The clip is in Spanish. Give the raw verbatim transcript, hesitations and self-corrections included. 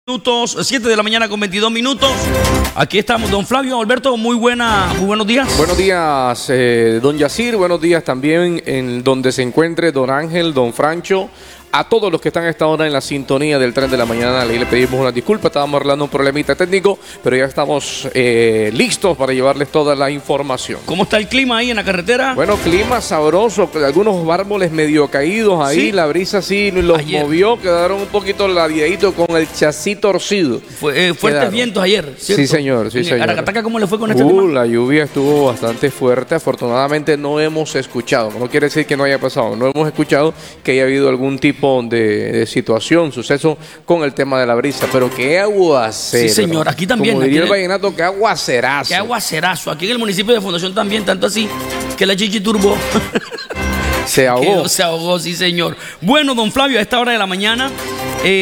Minutos, siete de la mañana con veintidós minutos. Aquí estamos, don Flavio Alberto, muy buena, muy buenos días. Buenos días, eh, don Yacir, buenos días también en donde se encuentre don Ángel, don Francho, a todos los que están a esta hora en la sintonía del tren de la mañana. Le pedimos una disculpa, estábamos arreglando un problemita técnico, pero ya estamos eh, listos para llevarles toda la información. ¿Cómo está el clima ahí en la carretera? Bueno, clima sabroso, algunos árboles medio caídos ahí, ¿sí? La brisa sí los ayer movió, quedaron un poquito ladeaditos con el chasis torcido. Fue, eh, fuertes quedaron. vientos ayer, ¿cierto? Sí, señor, sí, en señor. Aracataca, ¿cómo le fue con este uh, tema? La lluvia estuvo bastante fuerte, afortunadamente no hemos escuchado, no quiere decir que no haya pasado, no hemos escuchado que haya habido algún tipo de, de situación, suceso con el tema de la brisa, pero qué aguacero. Sí, señor, aquí también. Como diría aquí el vallenato, qué aguacerazo. Qué aguacerazo. Aquí en el municipio de Fundación también, tanto así que la Chichi turbó. Se ahogó. Quedó, se ahogó, sí, señor. Bueno, don Flavio, a esta hora de la mañana